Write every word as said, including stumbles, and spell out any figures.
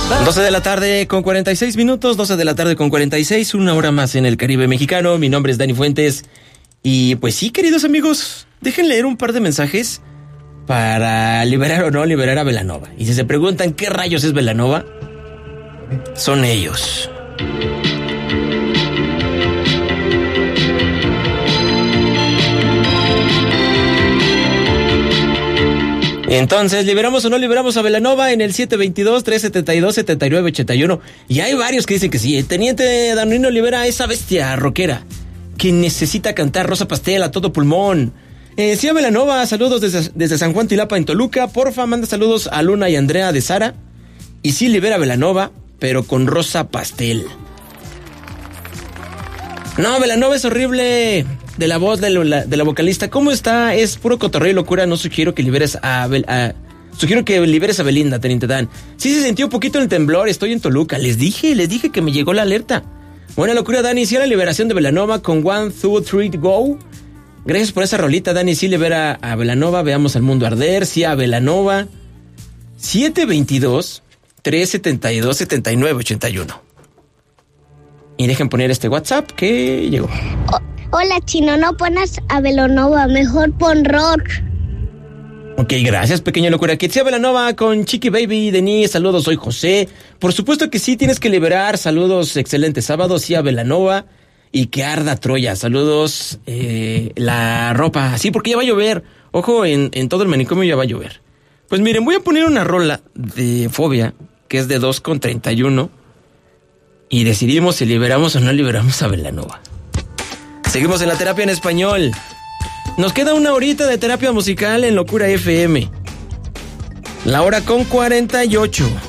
doce de la tarde con cuarenta y seis minutos, doce de la tarde con cuarenta y seis, una hora más en el Caribe mexicano. Mi nombre es Dani Fuentes. Y pues sí, queridos amigos, dejen leer un par de mensajes para liberar o no liberar a Belanova. Y si se preguntan qué rayos es Belanova, son ellos. Entonces, ¿liberamos o no liberamos a Belanova? En el siete veintidós, tres setenta y dos, setenta y nueve ochenta y uno. Y hay varios que dicen que sí. El teniente Danilo libera a esa bestia rockera que necesita cantar Rosa Pastel a todo pulmón. Eh, sí, a Belanova, saludos desde, desde San Juan Tilapa en Toluca. Porfa, manda saludos a Luna y Andrea de Sara. Y sí, libera a Belanova, pero con Rosa Pastel. No, Belanova es horrible. De la voz de la, de la vocalista, ¿cómo está? Es puro cotorreo y locura. No sugiero que liberes a, Bel, a sugiero que liberes a Belinda, Teniente Dan. Sí se sintió un poquito el temblor, estoy en Toluca. Les dije, les dije que me llegó la alerta. Buena locura, Dani. Sí, la liberación de Belanova con One, Two, Three, Go. Gracias por esa rolita, Dani. Sí, libera a Belanova. Veamos al mundo arder. Sí, a Belanova. siete veintidós, tres setenta y dos, setenta y nueve ochenta y uno. Y dejen poner este WhatsApp que llegó. Oh. Hola, Chino, no pones a Belanova, mejor pon rock. Ok, gracias, pequeña locura. Que sea Belanova con Chiqui Baby, Denis, saludos, soy José. Por supuesto que sí, tienes que liberar, saludos, excelente sábado, sí a Belanova. Y que arda Troya, saludos, eh, la ropa, sí, porque ya va a llover. Ojo, en, en todo el manicomio ya va a llover. Pues miren, voy a poner una rola de Fobia, que es de dos con treinta y uno. Y decidimos si liberamos o no liberamos a Belanova. Seguimos en la terapia en español. Nos queda una horita de terapia musical en Locura F M. La hora con cuarenta y ocho.